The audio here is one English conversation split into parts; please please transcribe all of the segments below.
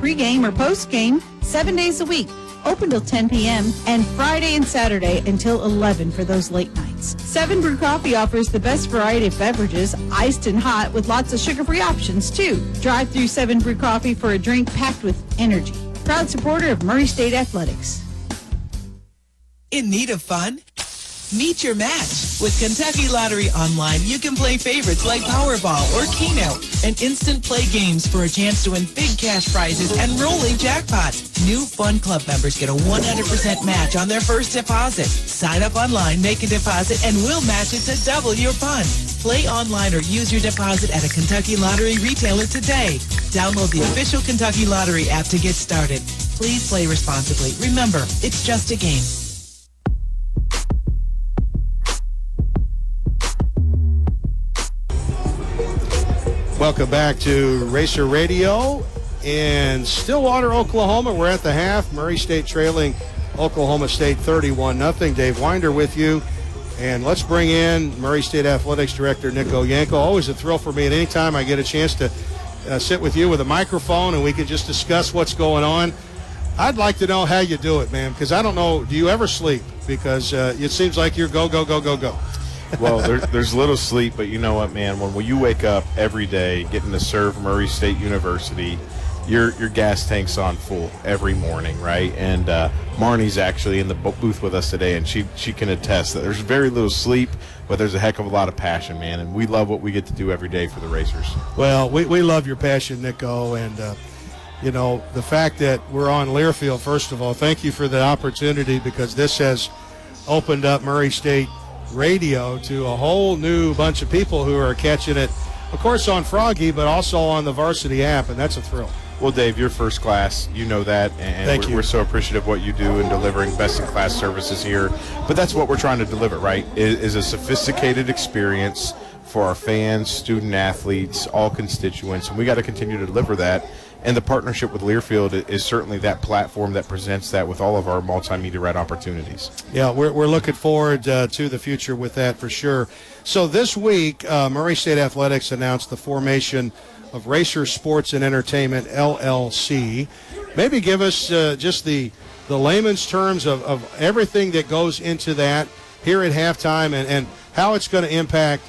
pregame or postgame 7 days a week. Open till 10 p.m. and Friday and Saturday until 11 for those late nights. 7 Brew Coffee offers the best variety of beverages, iced and hot, with lots of sugar-free options, too. Drive through 7 Brew Coffee for a drink packed with energy. Proud supporter of Murray State Athletics. In need of fun? Meet your match. With Kentucky Lottery Online, you can play favorites like Powerball or Keno and instant play games for a chance to win big cash prizes and rolling jackpots. New Fun Club members get a 100% match on their first deposit. Sign up online, make a deposit, and we'll match it to double your fun. Play online or use your deposit at a Kentucky Lottery retailer today. Download the official Kentucky Lottery app to get started. Please play responsibly. Remember, it's just a game. Welcome back to Racer Radio in Stillwater, Oklahoma. We're at the half. Murray State trailing Oklahoma State 31-0. Dave Winder with you. And let's bring in Murray State Athletics Director Nico Yanko. Always a thrill for me at any time I get a chance to sit with you with a microphone and we can just discuss what's going on. I'd like to know how you do it, man, because I don't know, do you ever sleep? Because it seems like you're go, go, go, go, go. Well, there's little sleep, but you know what, man? When you wake up every day getting to serve Murray State University, your gas tank's on full every morning, right? And Marnie's actually in the booth with us today, and she can attest that there's very little sleep, but there's a heck of a lot of passion, man, and we love what we get to do every day for the Racers. Well, we love your passion, Nico, and you know, the fact that we're on Learfield, first of all, thank you for the opportunity, because this has opened up Murray State Radio to a whole new bunch of people who are catching it, of course, on Froggy, but also on the Varsity app, and that's a thrill. Well, Dave, you're first class. You know that, and we're so appreciative of what you do in delivering best-in-class services here. But that's what we're trying to deliver, right, is a sophisticated experience for our fans, student-athletes, all constituents, and we got to continue to deliver that. And the partnership with Learfield is certainly that platform that presents that with all of our multimedia right opportunities. Yeah, we're looking forward to the future with that for sure. So this week, Murray State Athletics announced the formation of Racer Sports and Entertainment, LLC. Maybe give us just the layman's terms of everything that goes into that here at halftime and how it's going to impact,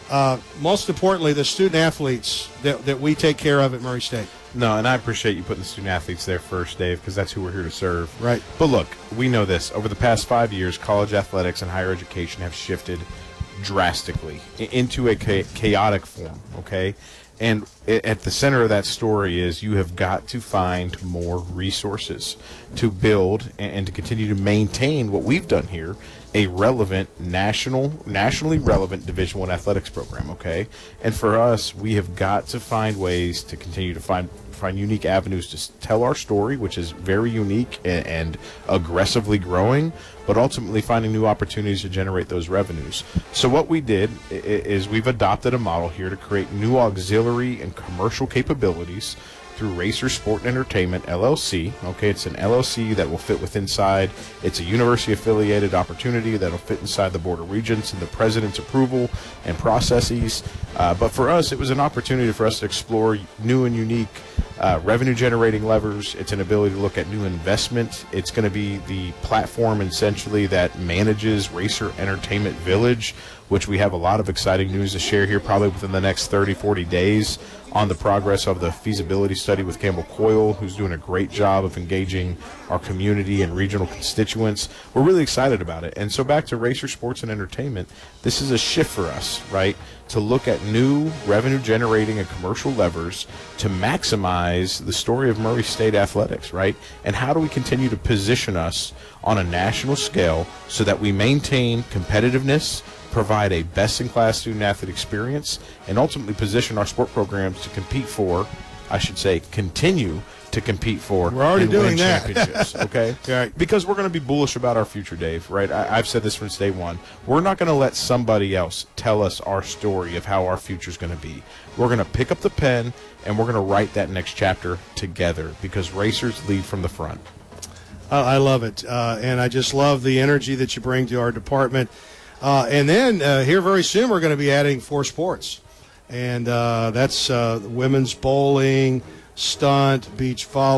most importantly, the student-athletes that we take care of at Murray State. No, and I appreciate you putting the student-athletes there first, Dave, because that's who we're here to serve. Right. But look, we know this. Over the past 5 years, college athletics and higher education have shifted drastically into a chaotic form, okay? And at the center of that story is you have got to find more resources to build and to continue to maintain what we've done here, a relevant nationally relevant Division I athletics program, okay? And for us, we have got to find ways to continue to find unique avenues to tell our story, which is very unique and aggressively growing, but ultimately finding new opportunities to generate those revenues. So what we did is we've adopted a model here to create new auxiliary and commercial capabilities through Racer Sport and Entertainment, LLC. Okay, it's an LLC that will fit with inside. It's a university-affiliated opportunity that will fit inside the Board of Regents and the President's approval and processes. But for us, it was an opportunity for us to explore new and unique revenue-generating levers. It's an ability to look at new investment. It's going to be the platform, essentially, that manages Racer Entertainment Village, which we have a lot of exciting news to share here probably within the next 30, 40 days on the progress of the feasibility study with Campbell Coyle, who's doing a great job of engaging our community and regional constituents. We're really excited about it. And so back to Racer Sports and Entertainment, this is a shift for us, right, to look at new revenue-generating and commercial levers to maximize the story of Murray State athletics, right? And how do we continue to position us on a national scale so that we maintain competitiveness, provide a best-in-class student-athlete experience, and ultimately position our sport programs to compete for, I should say, continue to compete for. We're already doing that. Championships, okay? Right. Because we're going to be bullish about our future, Dave, right? I've said this since day one. We're not going to let somebody else tell us our story of how our future is going to be. We're going to pick up the pen, and we're going to write that next chapter together because racers lead from the front. I love it, and I just love the energy that you bring to our department. And then here very soon we're going to be adding 4 sports, and that's women's bowling, stunt, beach volleyball.